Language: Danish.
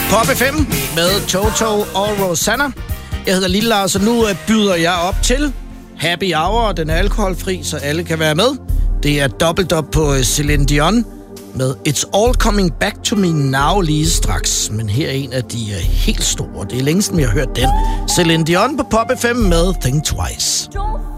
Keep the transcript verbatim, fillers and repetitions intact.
Pop F M med Toto og Rosanna. Jeg hedder Lille Lars, og nu byder jeg op til Happy Hour, og den er alkoholfri, så alle kan være med. Det er dobbelt op på Celine Dion med It's All Coming Back to Me Now lige straks. Men her er en af de helt store. Det er længe siden, vi har hørt den. Celine Dion på Pop F M med Think Twice. Don't